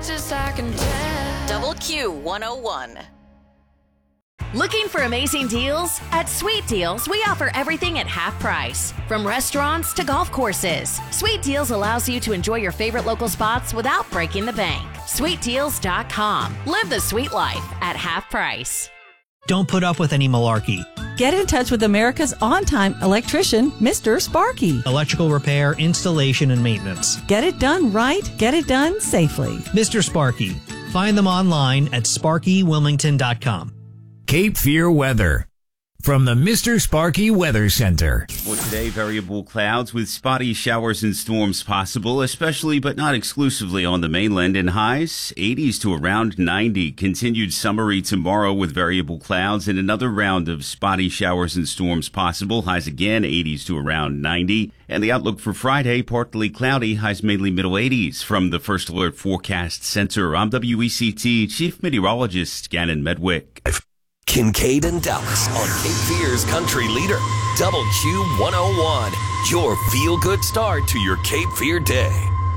places I can tell. Double Q 101. Looking for amazing deals? At Sweet Deals, we offer everything at half price. From restaurants to golf courses, Sweet Deals allows you to enjoy your favorite local spots without breaking the bank. SweetDeals.com. Live the sweet life at half price. Don't put up with any malarkey. Get in touch with America's on-time electrician, Mr. Sparky. Electrical repair, installation, and maintenance. Get it done right. Get it done safely. Mr. Sparky. Find them online at sparkywilmington.com. Cape Fear weather from the Mr. Sparky Weather Center. For today, variable clouds with spotty showers and storms possible, especially but not exclusively on the mainland, and highs 80s to around 90. Continued summery tomorrow with variable clouds and another round of spotty showers and storms possible. Highs again 80s to around 90. And the outlook for Friday, partly cloudy, highs mainly middle 80s. From the First Alert Forecast Center, I'm WECT Chief Meteorologist Gannon Medwick. Kincaid and Dallas on Cape Fear's country leader, Double Q 101. Your feel-good start to your Cape Fear day.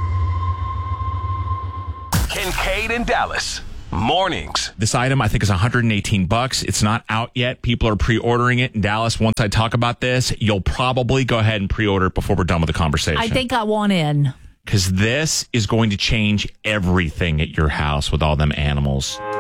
Kincaid and Dallas. Mornings. This item, I think, is $118. It's not out yet. People are pre-ordering it in Dallas. Once I talk about this, you'll probably go ahead and pre-order it before we're done with the conversation. I think I want in. Because this is going to change everything at your house with all them animals.